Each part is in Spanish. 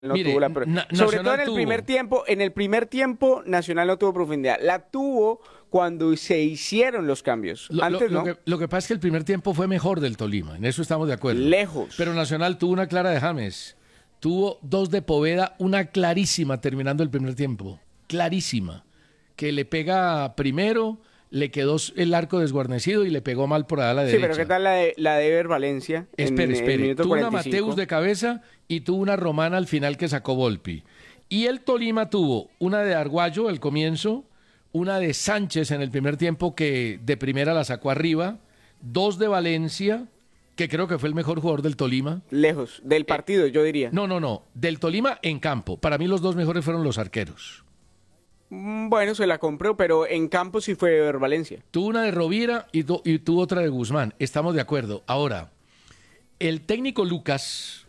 no Mire, tuvo sobre todo Nacional tuvo. en el primer tiempo Nacional no tuvo profundidad. La tuvo cuando se hicieron los cambios. Lo, lo- Antes lo no. que, lo que pasa es que el primer tiempo fue mejor del Tolima, en eso estamos de acuerdo. Pero Lejos. Nacional tuvo una clara de James, tuvo dos de Poveda, una clarísima terminando el primer tiempo, clarísima, que le pega primero, le quedó el arco desguarnecido y le pegó mal por allá a la Sí, pero ¿qué derecha. tal la de Ever Valencia en Espere, el espere, minuto tuvo una 45? Mateus de cabeza y tuvo una Romana al final que sacó Volpi. Y el Tolima tuvo una de Arguayo al comienzo, una de Sánchez en el primer tiempo que de primera la sacó arriba, dos de Valencia, que creo que fue el mejor jugador del Tolima. Lejos del partido, yo diría. No, no, no, del Tolima en campo. Para mí los dos mejores fueron los arqueros. Bueno, se la compró, pero en campo sí fue Ever Valencia. Tuvo una de Rovira y tuvo otra de Guzmán. Estamos de acuerdo. Ahora, el técnico Lucas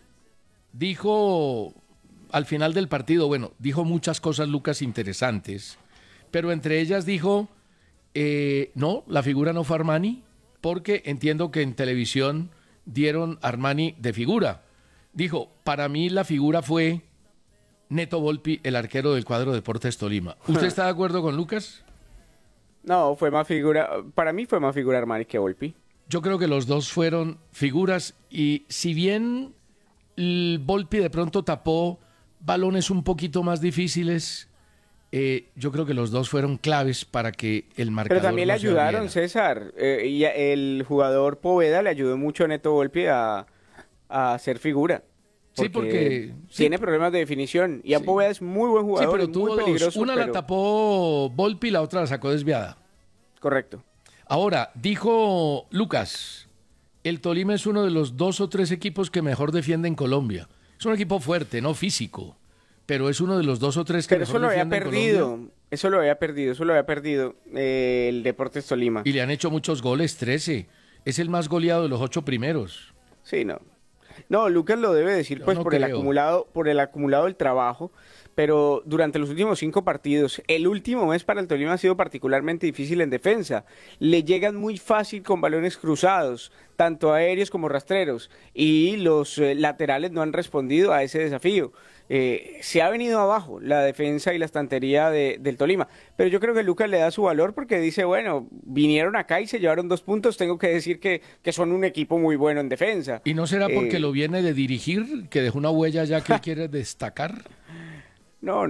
dijo al final del partido, bueno, dijo muchas cosas Lucas interesantes, pero entre ellas dijo, no, la figura no fue Armani, porque entiendo que en televisión dieron Armani de figura. Dijo, para mí la figura fue Neto Volpi, el arquero del cuadro Deportes Tolima. ¿Usted está de acuerdo con Lucas? No, fue más figura. Para mí fue más figura Armani que Volpi. Yo creo que los dos fueron figuras y si bien el Volpi de pronto tapó balones un poquito más difíciles, yo creo que los dos fueron claves para que el Pero marcador también le no se ayudaron, abriera. César. El jugador Poveda le ayudó mucho a Neto Volpi a ser figura. Sí, porque sí, Tiene problemas de definición. Y a sí, Poveda es muy buen sí, jugador, pero es muy tuvo dos. peligroso, Una la pero tapó Volpi y la otra la sacó desviada. correcto. Ahora, dijo Lucas, el Tolima es uno de los dos o tres equipos que mejor defiende en Colombia. Es un equipo fuerte, no físico, pero es uno de los dos o tres que Pero eso mejor lo había defiende en Colombia. perdido. Eso lo había perdido el Deportes Tolima. Y le han hecho muchos goles, 13. Es el más goleado de los 8 primeros. Sí, no. No, Lucas lo debe decir Yo pues no creo. por el acumulado del trabajo, pero durante los últimos 5 partidos, el último mes para el Tolima ha sido particularmente difícil en defensa. Le llegan muy fácil con balones cruzados, tanto aéreos como rastreros, y los laterales no han respondido a ese desafío. Se ha venido abajo la defensa y la estantería del Tolima, pero yo creo que Lucas le da su valor porque dice, bueno, vinieron acá y se llevaron 2 puntos, tengo que decir que son un equipo muy bueno en defensa. ¿Y no será porque Eh, lo viene de dirigir, que dejó una huella ya que él quiere destacar? No,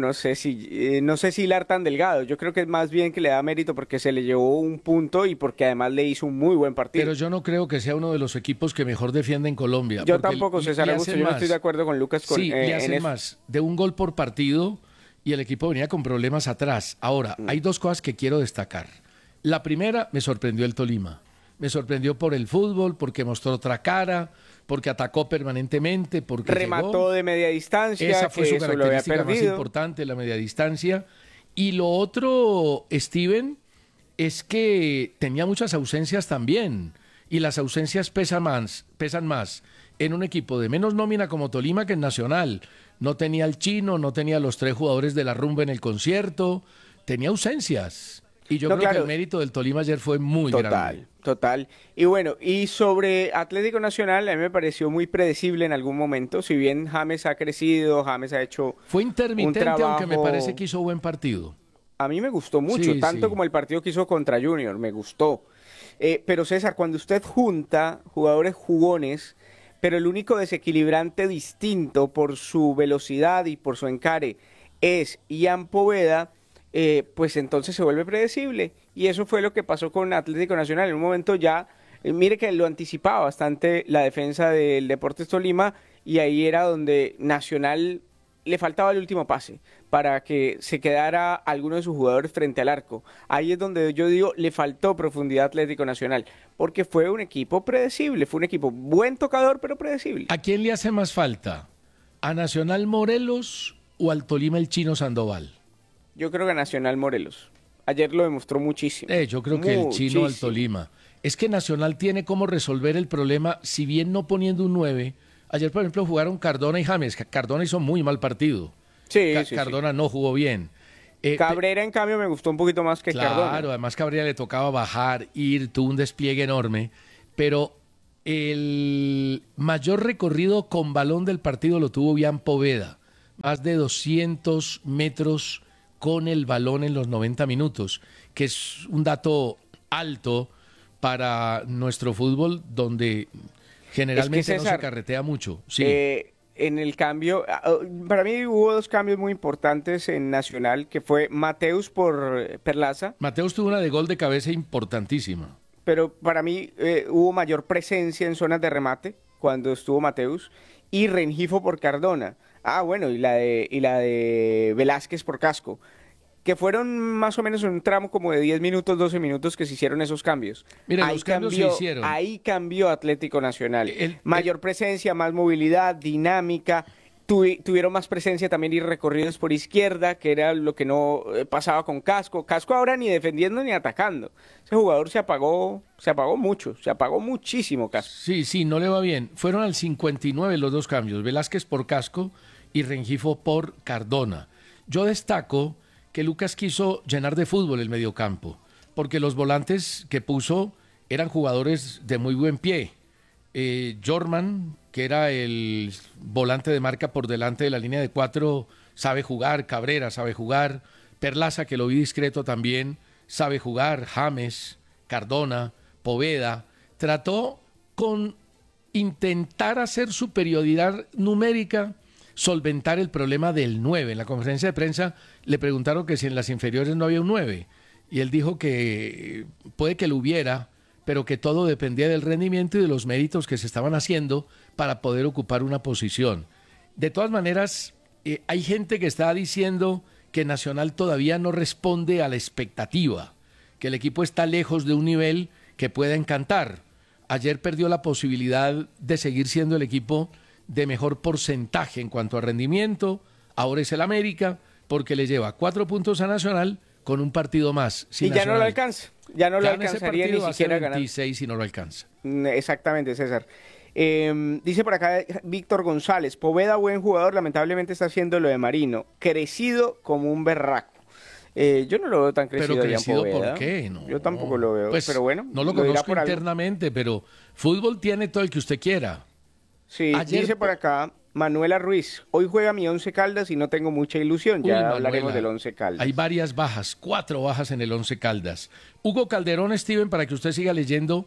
no sé si hilar tan delgado. Yo creo que es más bien que le da mérito porque se le llevó un punto y porque además le hizo un muy buen Pero partido. yo no creo que sea uno de los equipos que mejor defiende en Colombia. Yo Porque tampoco, César le Augusto, hacen yo no estoy de más. acuerdo con Lucas Sí, le en hacen eso. más. De un gol por partido y el equipo venía con problemas atrás. Ahora, hay dos cosas que quiero destacar. La primera, me sorprendió el Tolima. Me sorprendió por el fútbol, porque mostró otra cara, porque atacó permanentemente, porque llegó. Remató de media distancia, Esa fue que su eso lo había característica más perdido. importante, la media distancia. Y lo otro, Steven, es que tenía muchas ausencias también. Y las ausencias pesan más en un equipo de menos nómina como Tolima que en Nacional. No tenía el Chino, no tenía los tres jugadores de la rumba en el concierto, tenía ausencias. Y yo No, creo que el claro, mérito del Tolima ayer fue muy grande. total, total. Y bueno, y sobre Atlético Nacional, a mí me pareció muy predecible en algún momento. Si bien James ha crecido, James ha hecho Fue un intermitente, aunque me parece trabajo. que hizo buen partido. A mí me gustó mucho, Sí, tanto sí. como el partido que hizo contra Junior, me gustó. Pero César, cuando usted junta jugadores jugones, pero el único desequilibrante distinto por su velocidad y por su encare es Ian Poveda, pues entonces se vuelve predecible. Y eso fue lo que pasó con Atlético Nacional. En un momento ya, mire que lo anticipaba bastante la defensa del Deportes Tolima y ahí era donde Nacional le faltaba el último pase para que se quedara alguno de sus jugadores frente al arco. Ahí es donde yo digo, le faltó profundidad a Atlético Nacional, porque fue un equipo predecible, fue un equipo buen tocador, pero predecible. ¿A quién le hace más falta? ¿A Nacional Morelos o al Tolima el Chino Sandoval? Yo creo que Nacional Morelos. Ayer lo demostró muchísimo, Yo creo que el Chino al muchísimo. Tolima. Es que Nacional tiene cómo resolver el problema, si bien no poniendo un 9. Ayer, por ejemplo, jugaron Cardona y James. Cardona hizo muy mal partido. Sí, sí, sí. Cardona no jugó bien. Cabrera, en cambio, me gustó un poquito más que Claro, Cardona. además Cabrera le tocaba bajar, ir, tuvo un despliegue enorme, pero el mayor recorrido con balón del partido lo tuvo Ian Poveda. más de 200 metros con el balón en los 90 minutos, que es un dato alto para nuestro fútbol, donde generalmente no se carretea mucho. Sí. En el cambio, para mí hubo dos cambios muy importantes en Nacional, que fue Mateus por Perlaza. Mateus tuvo una de gol de cabeza importantísima. Pero para mí hubo mayor presencia en zonas de remate cuando estuvo Mateus, y Rengifo por Cardona. Ah, bueno, y la de Velázquez por Casco, que fueron más o menos en un tramo como de 10 minutos, 12 minutos que se hicieron esos cambios. Mira, los cambios se hicieron. Ahí cambió Atlético Nacional. Mayor presencia, más movilidad, dinámica. Tuvieron más presencia también y recorridos por izquierda, que era lo que no pasaba con Casco. Casco ahora ni defendiendo ni atacando. Ese jugador se apagó mucho, se apagó muchísimo Casco. Sí, no le va bien. Fueron al 59 los dos cambios, Velázquez por Casco y Rengifo por Cardona. Yo destaco que Lucas quiso llenar de fútbol el mediocampo, porque los volantes que puso eran jugadores de muy buen pie. Jorman, que era el volante de marca por delante de la línea de 4, sabe jugar. Cabrera sabe jugar. Perlaza, que lo vi discreto también, sabe jugar. James, Cardona, Poveda. Trató con intentar hacer superioridad numérica, solventar el problema del 9. En la conferencia de prensa le preguntaron que si en las inferiores no había un 9, y él dijo que puede que lo hubiera, pero que todo dependía del rendimiento y de los méritos que se estaban haciendo para poder ocupar una posición. De todas maneras, hay gente que está diciendo que Nacional todavía no responde a la expectativa, que el equipo está lejos de un nivel que pueda encantar. Ayer perdió la posibilidad de seguir siendo el equipo de mejor porcentaje en cuanto a rendimiento. Ahora es el América, porque le lleva 4 puntos a Nacional con un partido más. Y ya no lo alcanza. Ya no lo alcanzaría ni siquiera ganar. 26 y no lo alcanza. Exactamente, César. Dice por acá Víctor González: Poveda, buen jugador, lamentablemente está haciendo lo de Marino, crecido como un berraco. Yo no lo veo tan crecido. Pero crecido, Poveda. ¿por qué? No. Yo tampoco lo veo, pues, pero bueno. No lo conozco internamente, pero fútbol tiene todo el que usted quiera. Sí, dice por acá Manuela Ruiz: hoy juega mi Once Caldas y no tengo mucha ilusión. Ya hablaremos del Once Caldas. Hay varias bajas, 4 bajas en el Once Caldas. Hugo Calderón, Steven, para que usted siga leyendo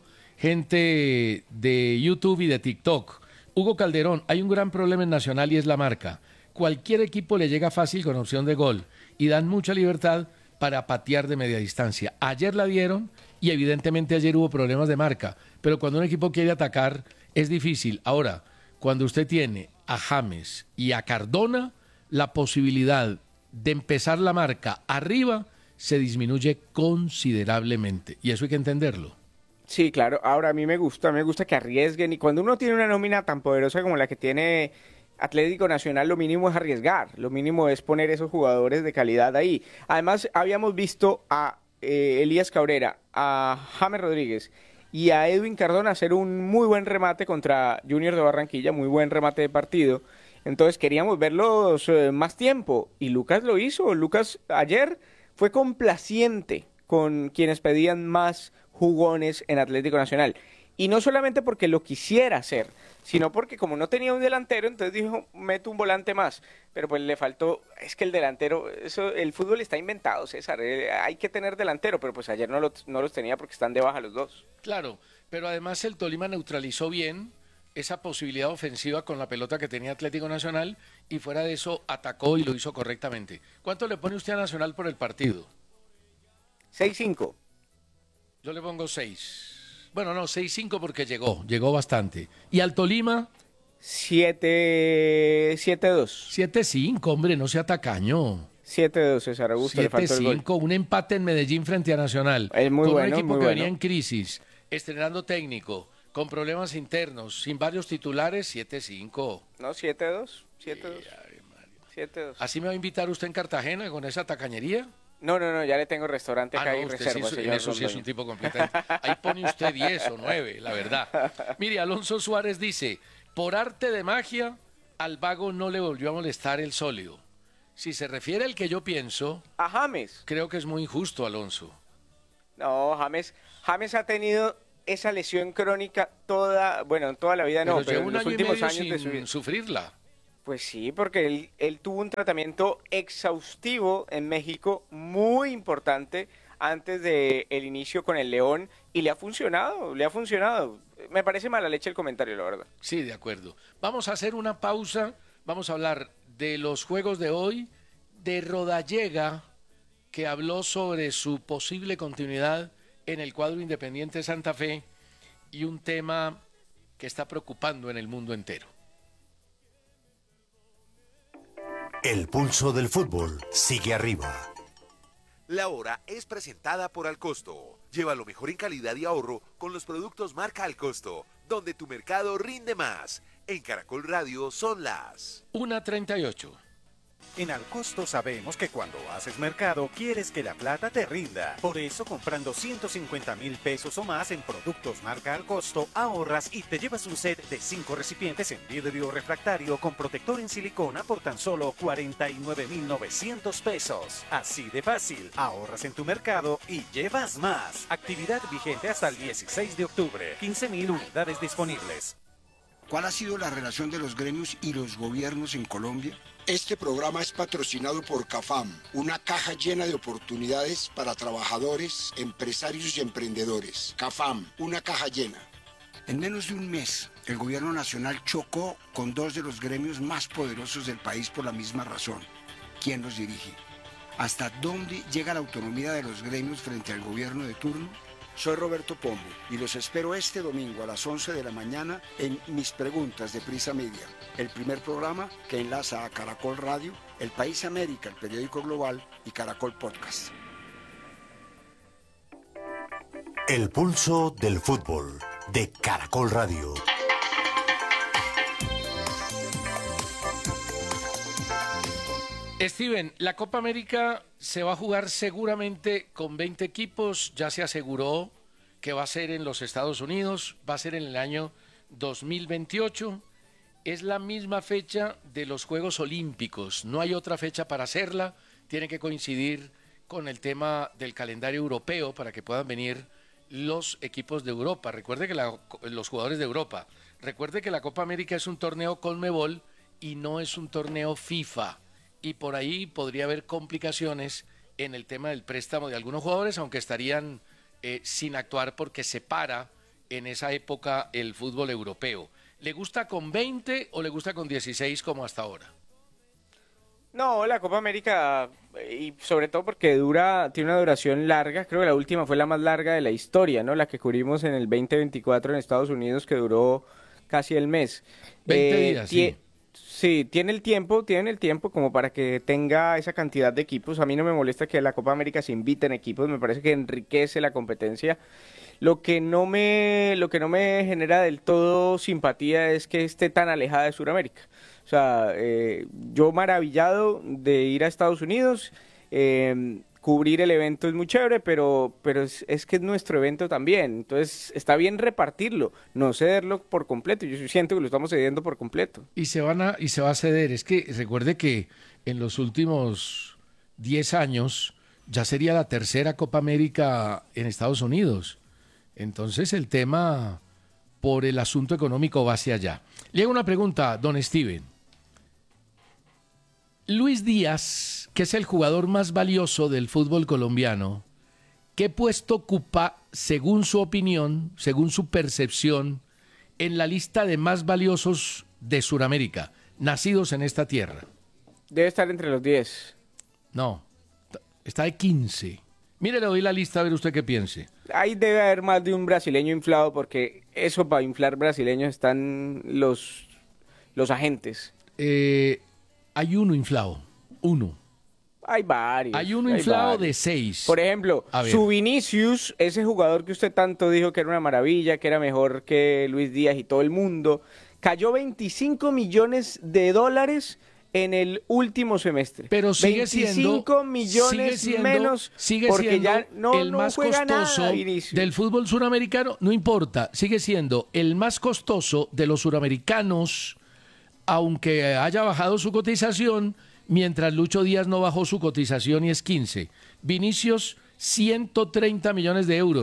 gente de YouTube y de TikTok. Hugo Calderón: hay un gran problema en Nacional y es la marca. Cualquier equipo le llega fácil con opción de gol y dan mucha libertad para patear de media distancia. Ayer la dieron y evidentemente ayer hubo problemas de marca, pero cuando un equipo quiere atacar es difícil. Ahora, cuando usted tiene a James y a Cardona, la posibilidad de empezar la marca arriba se disminuye considerablemente, y eso hay que entenderlo. Sí, claro. Ahora a mí me gusta que arriesguen, y cuando uno tiene una nómina tan poderosa como la que tiene Atlético Nacional, lo mínimo es arriesgar, lo mínimo es poner esos jugadores de calidad ahí. Además, habíamos visto a Elías Cabrera, a James Rodríguez y a Edwin Cardona hacer un muy buen remate contra Junior de Barranquilla, muy buen remate de partido. Entonces queríamos verlos más tiempo, y Lucas lo hizo. Lucas ayer fue complaciente con quienes pedían más jugones en Atlético Nacional. Y no solamente porque lo quisiera hacer, sino porque como no tenía un delantero, entonces dijo, meto un volante más. Pero pues le faltó, es que el delantero, el fútbol está inventado, César, hay que tener delantero, pero pues ayer no los tenía porque están de baja los dos. Claro, pero además el Tolima neutralizó bien esa posibilidad ofensiva con la pelota que tenía Atlético Nacional, y fuera de eso atacó y lo hizo correctamente. ¿Cuánto le pone usted a Nacional por el partido? 6-5. Yo le pongo 6. Bueno, no, 6-5 porque llegó bastante. ¿Y al Tolima? 7-2. 7-5, hombre, no sea tacaño. 7-2, César Augusto. 7-5, un empate en Medellín frente a Nacional. Es muy con bueno, un equipo muy que bueno. venía en crisis, estrenando técnico, con problemas internos, sin varios titulares. 7-5. No, 7-2. 7-2. ¿Así me va a invitar usted en Cartagena con esa tacañería? No, ya le tengo restaurante acá y reserva, sí, en eso sí es un tipo completamente. Ahí pone usted 10 o 9, la verdad. Mire, Alonso Suárez dice: por arte de magia, al vago no le volvió a molestar el sólido. Si se refiere al que yo pienso, a James, creo que es muy injusto, Alonso. No, James ha tenido esa lesión crónica toda la vida, pero no, pero en los últimos años sin sufrirla. Pues sí, porque él tuvo un tratamiento exhaustivo en México muy importante antes del inicio con el León y le ha funcionado, le ha funcionado. Me parece mala leche el comentario, la verdad. Sí, de acuerdo. Vamos a hacer una pausa, vamos a hablar de los juegos de hoy, de Rodallega, que habló sobre su posible continuidad en el cuadro Independiente Santa Fe y un tema que está preocupando en el mundo entero. El pulso del fútbol sigue arriba. La hora es presentada por Alcosto. Lleva lo mejor en calidad y ahorro con los productos marca Alcosto, donde tu mercado rinde más. En Caracol Radio son las 1:38. En Alcosto sabemos que cuando haces mercado quieres que la plata te rinda. Por eso, comprando 150.000 pesos o más en productos marca Alcosto, ahorras y te llevas un set de 5 recipientes en vidrio refractario con protector en silicona por tan solo 49.900 pesos. Así de fácil, ahorras en tu mercado y llevas más. Actividad vigente hasta el 16 de octubre. 15.000 unidades disponibles. ¿Cuál ha sido la relación de los gremios y los gobiernos en Colombia? Este programa es patrocinado por CAFAM, una caja llena de oportunidades para trabajadores, empresarios y emprendedores. CAFAM, una caja llena. En menos de un mes, el gobierno nacional chocó con dos de los gremios más poderosos del país por la misma razón. ¿Quién los dirige? ¿Hasta dónde llega la autonomía de los gremios frente al gobierno de turno? Soy Roberto Pombo y los espero este domingo a las 11 de la mañana en Mis Preguntas de Prisa Media, el primer programa que enlaza a Caracol Radio, El País América, el periódico global y Caracol Podcast. El pulso del fútbol de Caracol Radio. Steven, la Copa América se va a jugar seguramente con 20 equipos, ya se aseguró que va a ser en los Estados Unidos, va a ser en el año 2028, es la misma fecha de los Juegos Olímpicos, no hay otra fecha para hacerla, tiene que coincidir con el tema del calendario europeo para que puedan venir los equipos de Europa, recuerde que los jugadores de Europa, recuerde que la Copa América es un torneo Conmebol y no es un torneo FIFA. Y por ahí podría haber complicaciones en el tema del préstamo de algunos jugadores, aunque estarían sin actuar porque se para en esa época el fútbol europeo. ¿Le gusta con 20 o le gusta con 16 como hasta ahora? No, la Copa América, y sobre todo porque tiene una duración larga, creo que la última fue la más larga de la historia, ¿no? La que cubrimos en el 2024 en Estados Unidos, que duró casi el mes. 20 días, sí. Sí, tienen el tiempo como para que tenga esa cantidad de equipos. A mí no me molesta que a la Copa América se inviten equipos, me parece que enriquece la competencia. Lo que no me genera del todo simpatía es que esté tan alejada de Sudamérica. O sea, yo maravillado de ir a Estados Unidos, cubrir el evento es muy chévere, pero es que es nuestro evento también. Entonces está bien repartirlo, no cederlo por completo. Yo siento que lo estamos cediendo por completo. Y se va a ceder. Es que recuerde que en los últimos 10 años ya sería la tercera Copa América en Estados Unidos. Entonces el tema por el asunto económico va hacia allá. Le hago una pregunta, don Steven. Luis Díaz, que es el jugador más valioso del fútbol colombiano, ¿qué puesto ocupa, según su opinión, según su percepción, en la lista de más valiosos de Sudamérica, nacidos en esta tierra? Debe estar entre los 10. No, está de 15. Mire, le doy la lista a ver usted qué piense. Ahí debe haber más de un brasileño inflado, porque eso para inflar brasileños están los agentes. Hay uno inflado, uno. Hay varios. Hay uno inflado de 6. Por ejemplo, su Vinicius, ese jugador que usted tanto dijo que era una maravilla, que era mejor que Luis Díaz y todo el mundo, cayó $25 millones en el último semestre. Pero sigue siendo 25 millones menos porque siendo ya no más juega costoso nada, Vinicius. del fútbol suramericano, no importa, sigue siendo el más costoso de los suramericanos, aunque haya bajado su cotización, mientras Lucho Díaz no bajó su cotización y es 15. Vinicius, 130 millones de euros.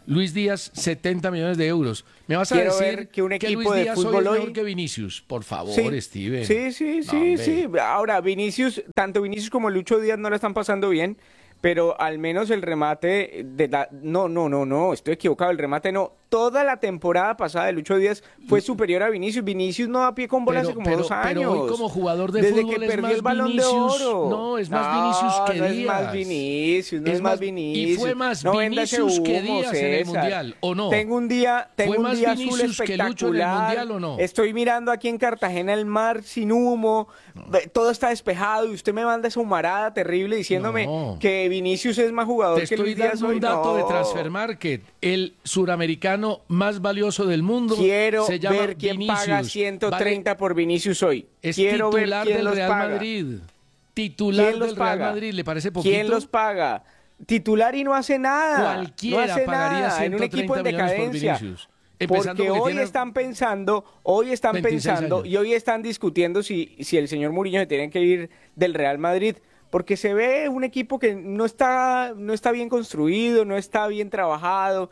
Luis Díaz, 70 millones de euros. ¿Me vas a Quiero decir ver que un equipo Luis de Díaz hoy fútbol es hoy- mejor que Vinicius? Por favor, Sí, Steven. sí, No, hombre. sí. Ahora, Vinicius, tanto Vinicius como Lucho Díaz no la están pasando bien, pero al menos el remate no, estoy equivocado, el remate no. Toda la temporada pasada de Lucho Díaz fue superior a Vinicius. Vinicius no da pie con bola hace como 2 años. Pero hoy como jugador de Desde fútbol que es perdió más el Balón Vinicius. de Oro. No, es más Vinicius que no Díaz. es más Vinicius, no es más Vinicius. Y fue más No venda ese Vinicius que humo, Díaz en el César. Mundial, ¿o no? Tengo un día ¿Fue un más día azul Vinicius que Lucho en el espectacular. Mundial, o no? Estoy mirando aquí en Cartagena el mar sin humo. Todo está despejado y usted me manda esa humarada terrible diciéndome No. que Vinicius es más jugador Te que estoy Luis Díaz dando hoy. un dato No. de Transfermarkt. El suramericano más valioso del mundo Quiero se llama ver quién Vinicius. paga 130 por Vinicius hoy. Es Quiero ver titular quién del los Real paga. Madrid. Titular ¿Quién los del Real paga? Madrid, ¿le parece poquito? ¿Quién los paga? Titular y no hace nada. Cualquiera no hace pagaría nada en un 130 equipo en millones por decadencia. Vinicius. Empezando Porque porque hoy tiene están pensando, 26 años. y hoy están discutiendo si el señor Mourinho se tiene que ir del Real Madrid, porque se ve un equipo que no está bien construido, no está bien trabajado.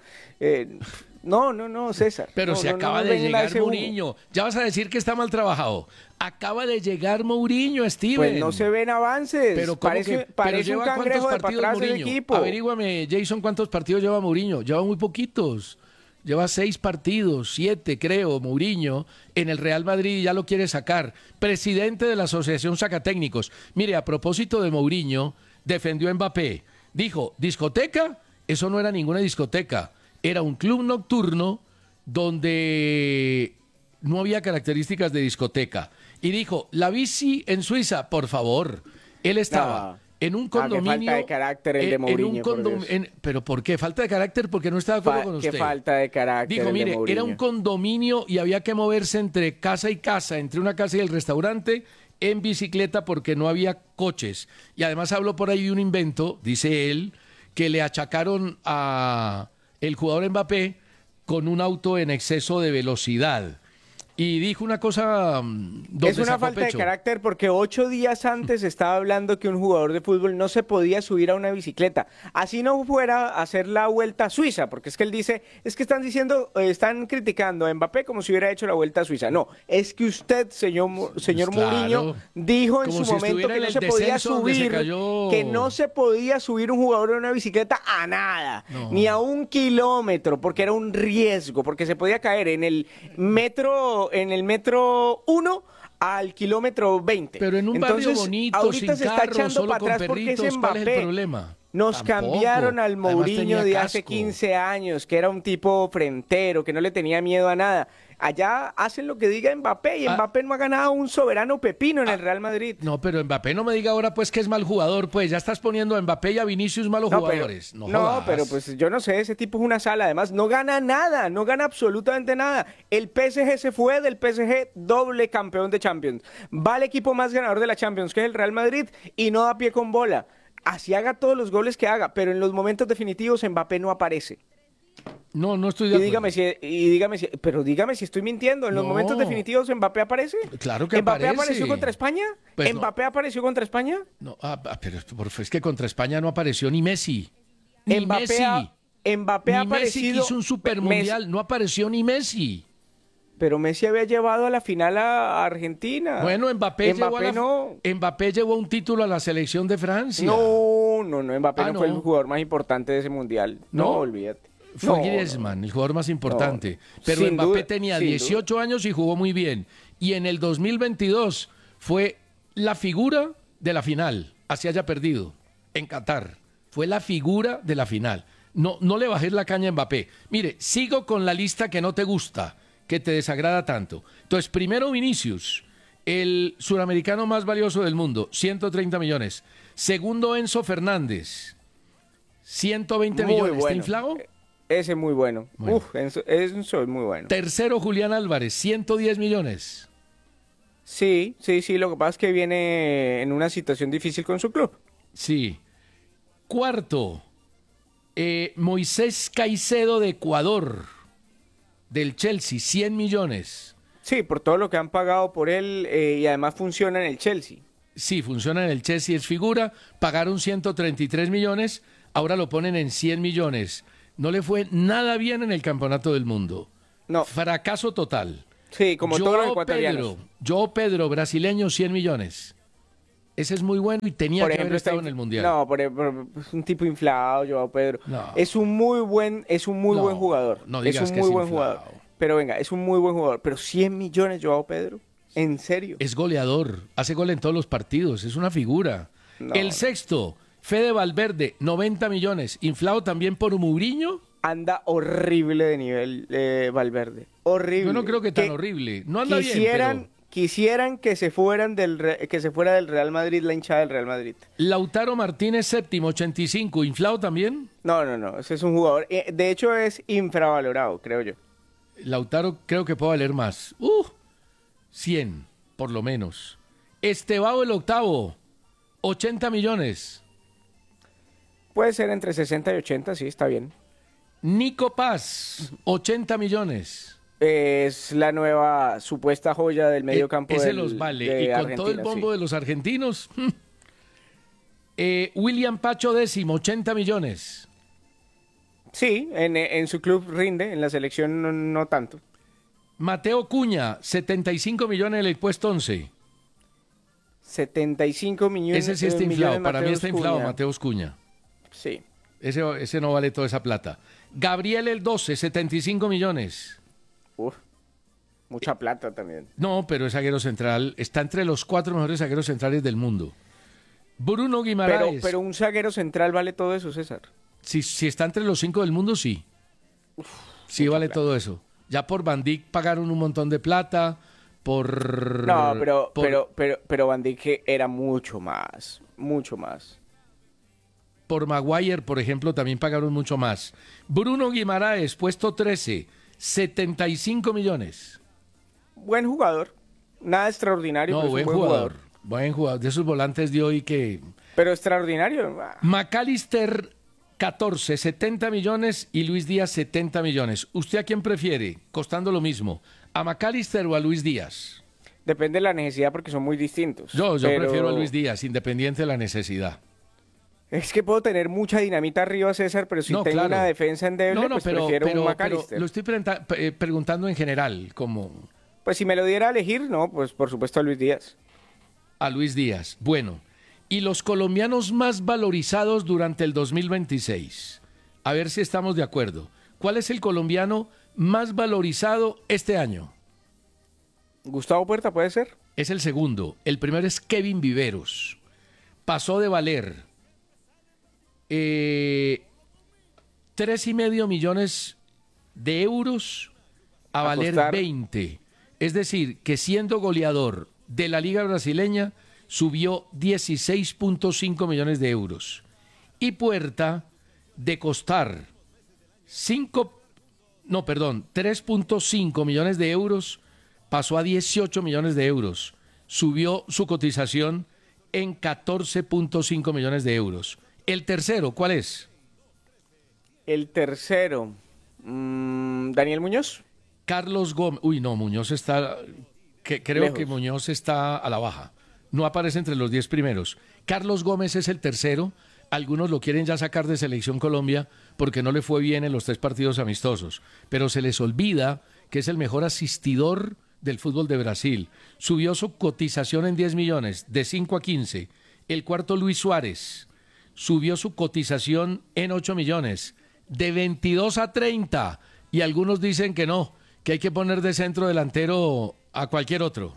No, César. Pero No, se no, acaba no de venga llegar ese humo. Mourinho. Ya vas a decir que está mal trabajado. Acaba de llegar Mourinho, Steven. Pues no se ven avances. Pero ¿cómo parece que- parece pero un lleva cangrejo cuántos de para partidos atrás del Mourinho? equipo. Averíguame, Jason, ¿cuántos partidos lleva Mourinho? Lleva muy poquitos. Lleva 6 partidos, 7 creo, Mourinho, en el Real Madrid y ya lo quiere sacar. Presidente de la Asociación Sacatécnicos. Mire, a propósito de Mourinho, defendió a Mbappé. Dijo, ¿discoteca? Eso no era ninguna discoteca. Era un club nocturno donde no había características de discoteca. Y dijo, la bici en Suiza, por favor. Él estaba en un qué condominio. falta de carácter el de en un Mourinho, por Dios. ¿Pero por qué? ¿Falta de carácter? Porque no está de acuerdo con usted. Qué falta de carácter Dijo, el de mire, Mourinho. era un condominio y había que moverse entre casa y casa, entre una casa y el restaurante, en bicicleta porque no había coches. Y además habló por ahí de un invento, dice él, que le achacaron a el jugador Mbappé con un auto en exceso de velocidad. Y dijo una cosa donde Es una sacó falta de pecho. carácter porque 8 días antes estaba hablando que un jugador de fútbol no se podía subir a una bicicleta. Así no fuera a hacer la vuelta a Suiza, porque es que él dice, es que están criticando a Mbappé como si hubiera hecho la vuelta a Suiza. No, es que usted, señor Claro. Mourinho, dijo en Como su si momento estuviera que en no el se podía descenso donde se subir, cayó. que no se podía subir un jugador en una bicicleta a nada, No. ni a 1 kilómetro, porque era un riesgo, porque se podía caer en el metro 1 al kilómetro 20. Pero en un barrio Entonces, bonito, ahorita sin se está carro, echando solo para con atrás porque es perritos, ¿cuál es el Mbappé. problema? Nos Tampoco. cambiaron al Además Mourinho tenía de hace casco. 15 años, que era un tipo frentero, que no le tenía miedo a nada. Allá hacen lo que diga Mbappé y Mbappé no ha ganado un soberano pepino en el Real Madrid. No, pero Mbappé no me diga ahora pues que es mal jugador, pues ya estás poniendo a Mbappé y a Vinicius malos jugadores. No, jodas. pero pues yo no sé, ese tipo es una sala, además no gana nada, no gana absolutamente nada. El PSG se fue del PSG doble campeón de Champions. Va el equipo más ganador de la Champions, que es el Real Madrid, y no da pie con bola. Así haga todos los goles que haga, pero en los momentos definitivos Mbappé no aparece. No estoy de Y acuerdo. pero dígame si estoy mintiendo. ¿En los No. momentos definitivos Mbappé aparece? Claro que ¿Mbappé aparece. apareció contra España? Pues no. ¿Mbappé apareció contra España? No, pero es que contra España no apareció ni Messi. Ni Messi. Mbappé ha Ni Messi que aparecido. hizo un supermundial, no apareció ni Messi. Pero Messi había llevado a la final a Argentina. Bueno, Mbappé llevó un título a la selección de Francia. No, Mbappé no fue el no. jugador más importante de ese mundial. No, ¿No? olvídate. Fue No, Griezmann, el jugador más importante. No. Pero Sin Mbappé duda, tenía sin 18 años y jugó muy bien. Y en el 2022 fue la figura de la final, así haya perdido, en Qatar. Fue la figura de la final. No le bajes la caña a Mbappé. Mire, sigo con la lista que no te gusta, que te desagrada tanto. Entonces, primero Vinicius, el suramericano más valioso del mundo, 130 millones. Segundo, Enzo Fernández, 120 Muy millones. ¿Está bueno. inflado? Ese es muy bueno. Bueno. Uf, Enzo es muy bueno. Tercero, Julián Álvarez, 110 millones. Sí. Lo que pasa es que viene en una situación difícil con su club. Sí. Cuarto, Moisés Caicedo de Ecuador, del Chelsea, 100 millones. Sí, por todo lo que han pagado por él y además funciona en el Chelsea. Sí, funciona en el Chelsea, es figura. Pagaron 133 millones, ahora lo ponen en 100 millones. no le fue nada bien en el Campeonato del Mundo. No. Fracaso total. Sí, como todos los ecuatorianos. Joao Pedro, brasileño, 100 millones. Ese es muy bueno y tenía que haber estado en el Mundial. No, es un tipo inflado, Joao Pedro. No. Es un muy buen jugador. No digas es un que muy es buen inflado. jugador. Pero venga, es un muy buen jugador. Pero 100 millones, Joao Pedro. ¿En serio? Es goleador, hace gol en todos los partidos, es una figura. No, el sexto, Fede Valverde, 90 millones, inflado también por Mourinho. Anda horrible de nivel Valverde. Horrible. Yo no creo que tan horrible. No anda bien, pero... Quisieran que se fuera del Real Madrid, la hinchada del Real Madrid. Lautaro Martínez, séptimo, 85, ¿inflado también? No, ese es un jugador, de hecho es infravalorado, creo yo. Lautaro creo que puede valer más. 100, por lo menos. Estevao, el octavo, 80 millones. Puede ser entre 60 y 80, sí, está bien. Nico Paz, 80 millones. Es la nueva supuesta joya del medio campo. Ese los vale. Y con Argentina, todo el bombo sí. de los argentinos. William Pacho, décimo, 80 millones. Sí, en su club rinde, en la selección no tanto. Mateo Cuña, 75 millones en el puesto 11. 75 millones. Ese sí está inflado. Para mí está inflado Cuña. Mateus Cuña. Sí. Ese no vale toda esa plata. Gabriel el 12, 75 millones. Uf, mucha plata también. No, pero es zaguero central. Está entre los 4 mejores zagueros centrales del mundo. Bruno Guimaraes. Pero un zaguero central vale todo eso, César. Si está entre los 5 del mundo, sí. Sí vale plata. todo eso. Ya por Van Dijk pagaron un montón de plata. Por... No, pero Van Dijk era mucho más. Mucho más. Por Maguire, por ejemplo, también pagaron mucho más. Bruno Guimaraes, puesto 13, 75 millones. Buen jugador. Nada extraordinario, No, pero es buen un buen jugador. jugador. Buen jugador. De esos volantes de hoy que... Pero extraordinario. McAllister, 14, 70 millones y Luis Díaz, 70 millones. ¿Usted a quién prefiere? Costando lo mismo. ¿A McAllister o a Luis Díaz? Depende de la necesidad porque son muy distintos. Yo pero prefiero a Luis Díaz, independiente de la necesidad. Es que puedo tener mucha dinamita arriba, César, pero si No, tengo claro. una defensa endeble, pues prefiero un pero McAllister. lo estoy preguntando en general, como Pues si me lo diera a elegir, no, pues por supuesto a Luis Díaz. a Luis Díaz. Bueno, y los colombianos más valorizados durante el 2026. A ver si estamos de acuerdo. ¿Cuál es el colombiano más valorizado este año? Gustavo Puerta, ¿puede ser? Es el segundo. El primero es Kevin Viveros. Pasó de valer 3,5 millones de euros a valer costar 20. Es decir, que siendo goleador de la Liga Brasileña, subió 16,5 millones de euros. Y Puerta, de costar 3,5 millones de euros, pasó a 18 millones de euros. Subió su cotización en 14,5 millones de euros. El tercero, ¿cuál es? El tercero, Daniel Muñoz. Carlos Gómez. Uy, no, Muñoz está... creo Lejos. que Muñoz está a la baja. No aparece entre los 10 primeros. Carlos Gómez es el tercero. Algunos lo quieren ya sacar de Selección Colombia porque no le fue bien en los 3 partidos amistosos. Pero se les olvida que es el mejor asistidor del fútbol de Brasil. Subió su cotización en 10 millones, de 5 a 15. El cuarto, Luis Suárez, subió su cotización en 8 millones, de 22 a 30. Y algunos dicen que no, que hay que poner de centro delantero a cualquier otro.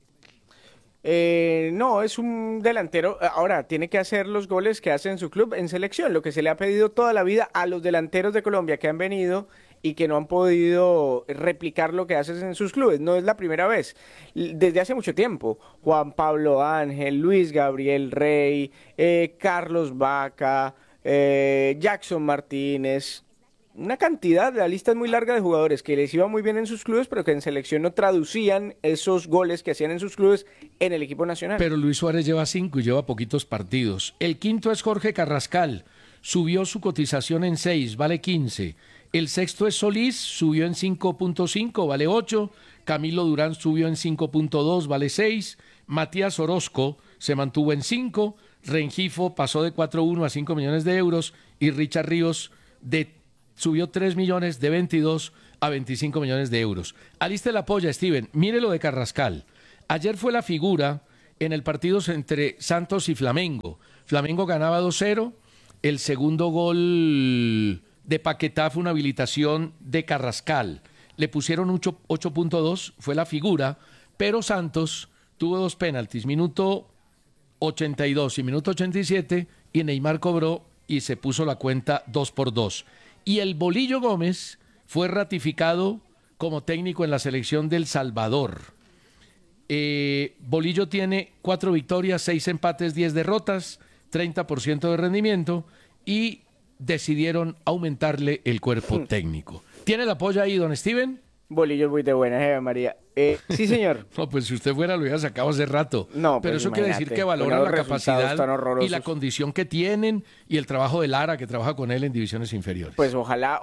No, es un delantero. Ahora, tiene que hacer los goles que hace en su club en selección, lo que se le ha pedido toda la vida a los delanteros de Colombia que han venido y que no han podido replicar lo que haces en sus clubes. No es la primera vez. Desde hace mucho tiempo, Juan Pablo Ángel, Luis Gabriel Rey, Carlos Vaca, Jackson Martínez, una cantidad, la lista es muy larga de jugadores que les iba muy bien en sus clubes, pero que en selección no traducían esos goles que hacían en sus clubes en el equipo nacional. Pero Luis Suárez lleva 5 y lleva poquitos partidos. El quinto es Jorge Carrascal, subió su cotización en 6, vale 15. El sexto es Solís, subió en 5,5, vale 8. Camilo Durán subió en 5,2, vale 6. Matías Orozco se mantuvo en 5. Rengifo pasó de 4,1 a 5 millones de euros. Y Richard Ríos de subió 3 millones de 22 a 25 millones de euros. Aliste la polla, Steven. Mire lo de Carrascal. Ayer fue la figura en el partido entre Santos y Flamengo. Flamengo ganaba 2-0. El segundo gol de Paquetá fue una habilitación de Carrascal. Le pusieron 8.2, fue la figura, pero Santos tuvo 2 penaltis, minuto 82 y minuto 87, y Neymar cobró y se puso la cuenta 2-2. Y el Bolillo Gómez fue ratificado como técnico en la selección del Salvador. Bolillo tiene 4 victorias, 6 empates, 10 derrotas, 30% de rendimiento, y decidieron aumentarle el cuerpo técnico. ¿Tiene el apoyo ahí, don Steven? Bolillo muy de buena, María. Sí, señor. No, pues si usted fuera lo hubiera sacado hace rato. No, pero pues eso quiere decir que valora la capacidad y la condición que tienen y el trabajo de Lara, que trabaja con él en divisiones inferiores. Pues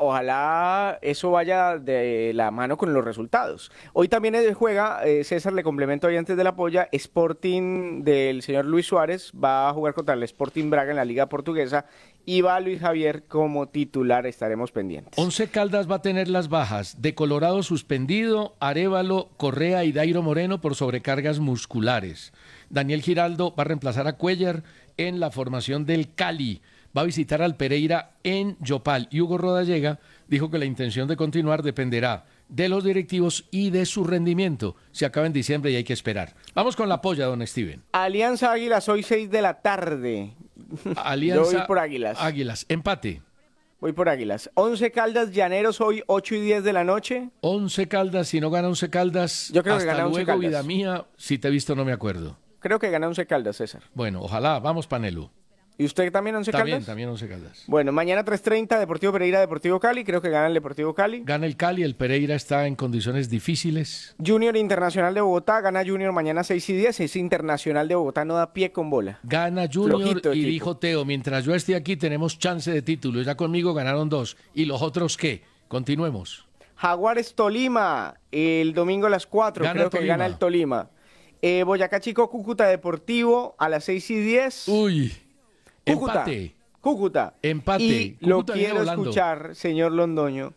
ojalá eso vaya de la mano con los resultados. Hoy también juega, César, le complemento ahí antes de la polla, Sporting del señor Luis Suárez va a jugar contra el Sporting Braga en la Liga Portuguesa y va Luis Javier como titular, estaremos pendientes. 11 Caldas va a tener las bajas de Colorado suspendido, Arévalo, Correa y Dairo Moreno por sobrecargas musculares. Daniel Giraldo va a reemplazar a Cuellar en la formación del Cali. Va a visitar al Pereira en Yopal. Y Hugo Rodallega dijo que la intención de continuar dependerá de los directivos y de su rendimiento. Se acaba en diciembre y hay que esperar. Vamos con la polla, don Steven. Alianza Águilas, hoy 6 de la tarde. Alianza. Yo voy por Águilas. Águilas, empate. Voy por Águilas. 11 Caldas Llaneros hoy 8 y 10 de la noche. 11 Caldas, si no gana 11 Caldas, yo creo hasta que gana 11 luego, Caldas. Vida mía, si te he visto no me acuerdo. Creo que gana 11 Caldas, César. Bueno, ojalá, vamos Panelu. ¿Y usted también 11 Caldas? También 11 Caldas. Bueno, mañana 3:30 Deportivo Pereira, Deportivo Cali, creo que gana el Deportivo Cali. Gana el Cali, el Pereira está en condiciones difíciles. Junior Internacional de Bogotá, gana Junior mañana 6 y 10, ese Internacional de Bogotá no da pie con bola. Gana Junior Flojito, y equipo. dijo Teo, mientras yo esté aquí tenemos chance de título, ya conmigo ganaron 2. ¿Y los otros qué? Continuemos. Jaguares Tolima, el domingo a las 4, Gana creo que Tolima. gana el Tolima. Boyacá Chico, Cúcuta Deportivo a las 6 y 10. Uy, Cúcuta. empate. Empate. Y Cúcuta lo viene quiero volando. escuchar, señor Londoño.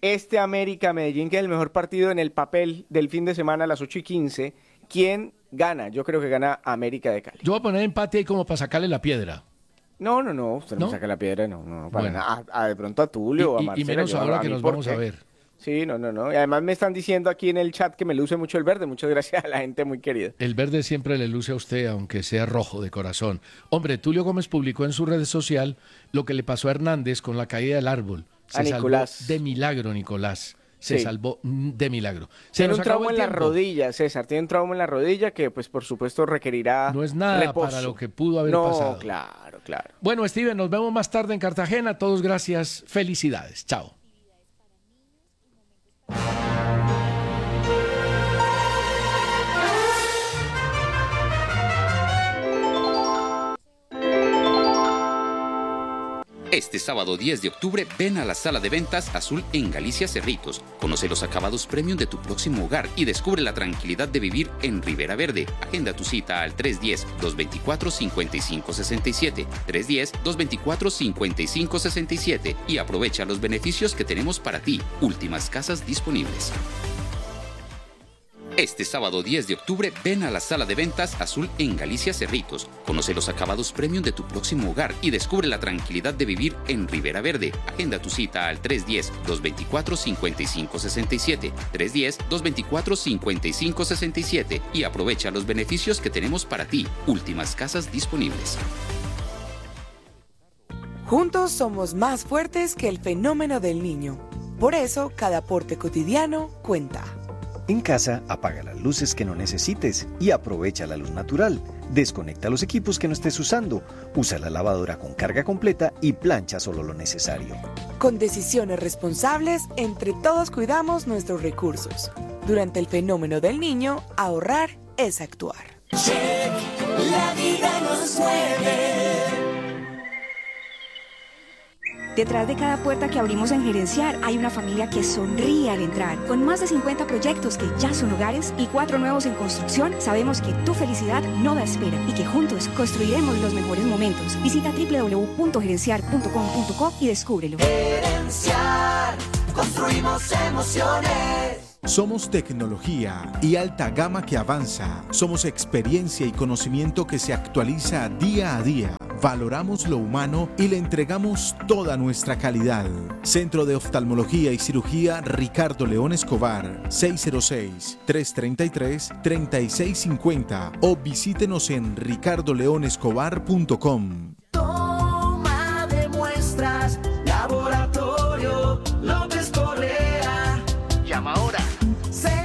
América Medellín, que es el mejor partido en el papel del fin de semana a las 8:15. ¿Quién gana? Yo creo que gana América de Cali. Yo voy a poner empate ahí como para sacarle la piedra. No, usted no ¿No? me saca la piedra, no, para Bueno. nada. De pronto a Tulio o a Y Marcela. menos yo, ahora a que mí, nos ¿por vamos qué? a ver. Sí, no. Y además me están diciendo aquí en el chat que me luce mucho el verde. Muchas gracias a la gente muy querida. El verde siempre le luce a usted, aunque sea rojo de corazón. Hombre, Tulio Gómez publicó en su red social lo que le pasó a Hernández con la caída del árbol. Se A Nicolás. salvó de milagro, Nicolás. Se Sí. salvó de milagro. Se Tiene nos un acabó trauma el en la tiempo. rodilla, César. Tiene un trauma en la rodilla que, pues, por supuesto, requerirá No es nada reposo. para lo que pudo haber pasado. No, claro. Bueno, Steven, nos vemos más tarde en Cartagena. Todos gracias. Felicidades. Chao. Este sábado 10 de octubre ven a la sala de ventas Azul en Galicia Cerritos. Conoce los acabados premium de tu próximo hogar y descubre la tranquilidad de vivir en Ribera Verde. Agenda tu cita al 310-224-5567, 310-224-5567 y aprovecha los beneficios que tenemos para ti. Últimas casas disponibles. Este sábado 10 de octubre ven a la sala de ventas Azul en Galicia Cerritos. Conoce los acabados premium de tu próximo hogar y descubre la tranquilidad de vivir en Ribera Verde. Agenda tu cita al 310-224-5567, 310-224-5567 y aprovecha los beneficios que tenemos para ti. Últimas casas disponibles. Juntos somos más fuertes que el fenómeno del niño. Por eso, cada aporte cotidiano cuenta. En casa, apaga las luces que no necesites y aprovecha la luz natural. Desconecta los equipos que no estés usando. Usa la lavadora con carga completa y plancha solo lo necesario. Con decisiones responsables, entre todos cuidamos nuestros recursos. Durante el fenómeno del niño, ahorrar es actuar. La vida nos mueve. Detrás de cada puerta que abrimos en Gerenciar hay una familia que sonríe al entrar. Con más de 50 proyectos que ya son hogares y 4 nuevos en construcción, sabemos que tu felicidad no da espera y que juntos construiremos los mejores momentos. Visita www.gerenciar.com.co y descúbrelo. Gerenciar, construimos emociones. Somos tecnología y alta gama que avanza. Somos experiencia y conocimiento que se actualiza día a día. Valoramos lo humano y le entregamos toda nuestra calidad. Centro de Oftalmología y Cirugía Ricardo León Escobar, 606-333-3650 o visítenos en ricardoleonescobar.com.